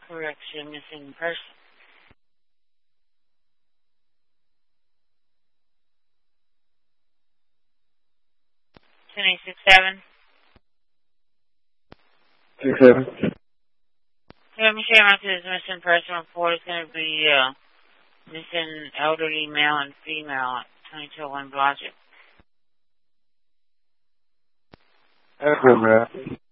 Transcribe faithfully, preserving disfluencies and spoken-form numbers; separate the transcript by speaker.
Speaker 1: correction, missing person. Two eight six seven.
Speaker 2: Six seven.
Speaker 1: Yeah, Michelle Matthews, missing person report is going to be uh, missing elderly male and female at twenty-two oh one Blodgett.
Speaker 2: That's good, man.